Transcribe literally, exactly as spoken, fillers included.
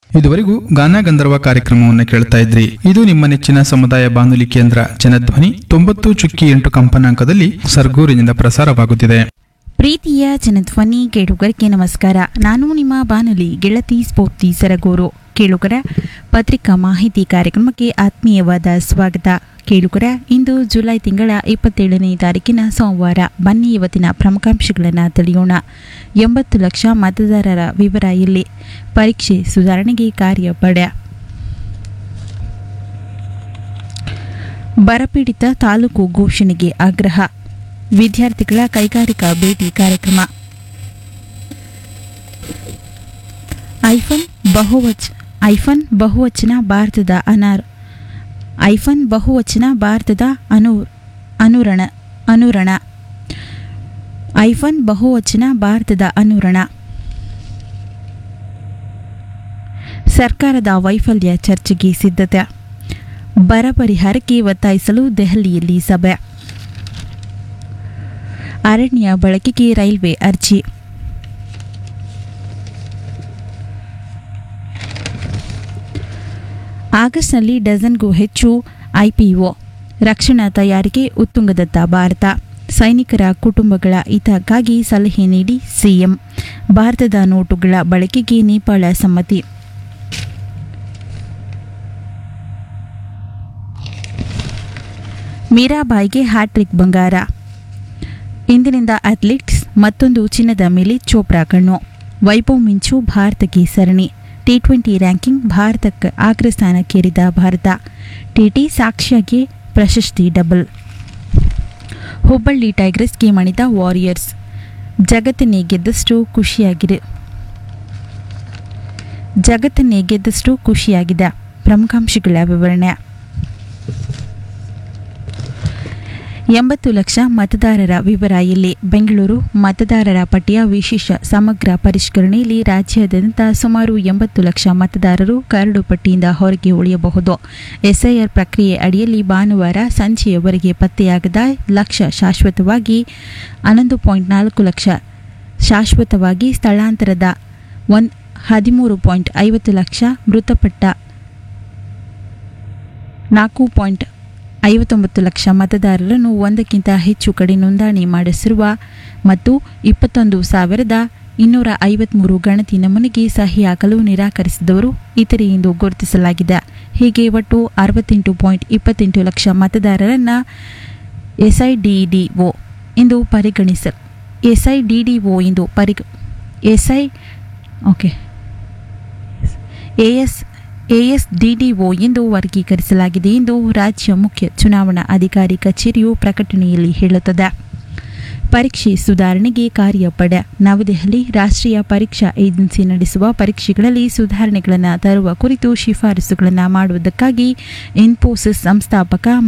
ಇದುವರೆಗೂ ಗಾನ ಗಂಧರ್ವ ಕಾರ್ಯಕ್ರಮವನ್ನು ಕೇಳ್ತಾ ಇದ್ರಿ. ಇದು ನಿಮ್ಮ ನೆಚ್ಚಿನ ಸಮುದಾಯ ಬಾನುಲಿ ಕೇಂದ್ರ ಜನಧ್ವನಿ ತೊಂಬತ್ತು ಚುಕ್ಕಿ ಎಂಟು ಕಂಪನಾಂಕದಲ್ಲಿ ಸರ್ಗೂರಿನಿಂದ ಪ್ರಸಾರವಾಗುತ್ತಿದೆ. ಪ್ರೀತಿಯ ಜನಧ್ವನಿ ಕೇಳುಗರಿಗೆ ನಮಸ್ಕಾರ. ನಾನು ನಿಮ್ಮ ಬಾನುಲಿ ಗೆಳತಿ ಸ್ಫೂರ್ತಿ ಸರಗೂರು. ಕೇಳುಗರ ಪತ್ರಿಕಾ ಮಾಹಿತಿ ಕಾರ್ಯಕ್ರಮಕ್ಕೆ ಆತ್ಮೀಯವಾದ ಸ್ವಾಗತ. ಕೇಳುಗರ ಇಂದು ಜುಲೈ ತಿಂಗಳ ಇಪ್ಪತ್ತೇಳನೇ ತಾರೀಕಿನ ಸೋಮವಾರ. ಬನ್ನಿ ಇವತ್ತಿನ ಪ್ರಮುಖಾಂಶಗಳನ್ನು ತಿಳಿಯೋಣ. ಎಂಬತ್ತು ಲಕ್ಷ ಮತದಾರರ ವಿವರ ಇಲ್ಲಿ. ಪರೀಕ್ಷೆ ಸುಧಾರಣೆಗೆ ಕಾರ್ಯಪಡೆ. ಬರಪೀಡಿತ ತಾಲೂಕು ಘೋಷಣೆಗೆ ಆಗ್ರಹ. ವಿದ್ಯಾರ್ಥಿಗಳ ಕೈಗಾರಿಕಾ ಭೇಟಿ ಕಾರ್ಯಕ್ರಮ. ಐಫೋನ್ ಬಹುವಚ ಐಫೋನ್ ಬಹುವಚನ ಭಾರತದ ಅನಾರ್ ಐಫೋನ್ ಬಹುವಚನ ಭಾರತದ ಅನು ಅನುರಣ ಅನುರಣ ಐಫೋನ್ ಬಹುವಚನ ಭಾರತದ ಅನುರಣ. ಸರ್ಕಾರದ ವೈಫಲ್ಯ ಚರ್ಚೆಗೆ ಸಿದ್ಧತೆ. ಬರ ಪರಿಹಾರಕ್ಕೆ ಒತ್ತಾಯಿಸಲು ದೆಹಲಿಯಲ್ಲಿ ಸಭೆ. ಅರಣ್ಯ ಬಳಕೆಗೆ ರೈಲ್ವೆ ಅರ್ಜಿ. ಆಗಸ್ಟ್ನಲ್ಲಿ ಡಜನ್ಗೂ ಹೆಚ್ಚು ಐಪಿಒ. ರಕ್ಷಣಾ ತಯಾರಿಕೆ ಉತ್ತುಂಗದತ್ತ ಭಾರತ. ಸೈನಿಕರ ಕುಟುಂಬಗಳ ಹಿತಕ್ಕಾಗಿ ಸಲಹೆ ನೀಡಿ ಸಿಎಂ. ಭಾರತದ ನೋಟುಗಳ ಬಳಕೆಗೆ ನೇಪಾಳ ಸಮ್ಮತಿ. ಮೀರಾಬಾಯಿಗೆ ಹ್ಯಾಟ್ರಿಕ್ ಬಂಗಾರ. ಇಂದಿನಿಂದ ಅಥ್ಲೆಟಿಕ್ಸ್ ಮತ್ತೊಂದು ಚಿನ್ನದ ಮೇಲೆ ಚೋಪ್ರಾ ಕಣ್ಣು. ವೈಭವ್ ಮಿಂಚು ಭಾರತಕ್ಕೆ ಸರಣಿ. ಟಿ ಟ್ವೆಂಟಿ ರ್ಯಾಂಕಿಂಗ್ ಭಾರತಕ್ಕೆ ಅಗ್ರಸ್ಥಾನಕ್ಕೇರಿದ ಭಾರತ. ಟಿಟಿ ಸಾಕ್ಷ್ಯಗೆ ಪ್ರಶಸ್ತಿ ಡಬಲ್. ಹುಬ್ಬಳ್ಳಿ ಟೈಗರ್ಸ್ಗೆ ಮಣಿದ ವಾರಿಯರ್ಸ್. ಜಗತ್ತನ್ನೇ ಗೆದ್ದಷ್ಟು ಖುಷಿಯಾಗಿದೆ ಜಗತ್ತನ್ನೇ ಗೆದ್ದಷ್ಟು ಖುಷಿಯಾಗಿದೆ. ಪ್ರಮುಖಾಂಶಗಳ ವಿವರಣೆ. ಎಂಬತ್ತು ಲಕ್ಷ ಮತದಾರರ ವಿವರ ಇಲ್ಲಿ. ಬೆಂಗಳೂರು ಮತದಾರರ ಪಟ್ಟಿಯ ವಿಶೇಷ ಸಮಗ್ರ ಪರಿಷ್ಕರಣೆಯಲ್ಲಿ ರಾಜ್ಯಾದ್ಯಂತ ಸುಮಾರು ಎಂಬತ್ತು ಲಕ್ಷ ಮತದಾರರು ಕರಡು ಪಟ್ಟಿಯಿಂದ ಹೊರಗೆ ಉಳಿಯಬಹುದು. ಎಸ್ಐಆರ್ ಪ್ರಕ್ರಿಯೆ ಅಡಿಯಲ್ಲಿ ಭಾನುವಾರ ಸಂಜೆಯವರೆಗೆ ಪತ್ತೆಯಾಗದ ಲಕ್ಷ ಶಾಶ್ವತವಾಗಿ ಹನ್ನೊಂದು ಪಾಯಿಂಟ್ ನಾಲ್ಕು ಲಕ್ಷ ಶಾಶ್ವತವಾಗಿ ಸ್ಥಳಾಂತರದ ಒಂದು ಹದಿಮೂರು ಪಾಯಿಂಟ್ ಐವತ್ತು ಲಕ್ಷ ಮೃತಪಟ್ಟ ನಾಲ್ಕು ಪಾಯಿಂಟ್ ಐವತ್ತೊಂಬತ್ತು ಲಕ್ಷ ಮತದಾರರನ್ನು ಒಂದಕ್ಕಿಂತ ಹೆಚ್ಚು ಕಡೆ ನೋಂದಣಿ ಮಾಡಿಸಿರುವ ಮತ್ತು ಇಪ್ಪತ್ತೊಂದು ಸಾವಿರದ ಇನ್ನೂರ ಐವತ್ಮೂರು ಗಣತಿ ನಮೂನೆಗೆ ಸಹಿ ಹಾಕಲು ನಿರಾಕರಿಸಿದವರು ಇತರೆ ಎಂದು ಗುರುತಿಸಲಾಗಿದೆ. ಹೀಗೆ ಒಟ್ಟು ಅರವತ್ತೆಂಟು ಪಾಯಿಂಟ್ ಇಪ್ಪತ್ತೆಂಟು ಲಕ್ಷ ಮತದಾರರನ್ನು ಎಸ್ಐಡಿಡಿಒ ಎಂದು ಪರಿಗಣಿಸ ಎಸ್ಐಡಿಡಿಒ ಎಂದು ಪರಿಗ ಎಸ್ಐ ಓಕೆ ಎಎಸ್ ಎಎಸ್ಡಿಡಿಒ ಎಂದು ವರ್ಗೀಕರಿಸಲಾಗಿದೆ ಎಂದು ರಾಜ್ಯ ಮುಖ್ಯ ಚುನಾವಣಾ ಅಧಿಕಾರಿ ಕಚೇರಿಯು ಪ್ರಕಟಣೆಯಲ್ಲಿ ಹೇಳುತ್ತದೆ. ಪರೀಕ್ಷೆ ಸುಧಾರಣೆಗೆ ಕಾರ್ಯಪಡೆ. ನವದೆಹಲಿ ರಾಷ್ಟ್ರೀಯ ಪರೀಕ್ಷಾ ಏಜೆನ್ಸಿ ನಡೆಸುವ ಪರೀಕ್ಷೆಗಳಲ್ಲಿ ಸುಧಾರಣೆಗಳನ್ನು ತರುವ ಕುರಿತು ಶಿಫಾರಸುಗಳನ್ನು ಮಾಡುವುದಕ್ಕಾಗಿ ಇನ್ಫೋಸಿಸ್ ಸಂಸ್ಥಾಪಕ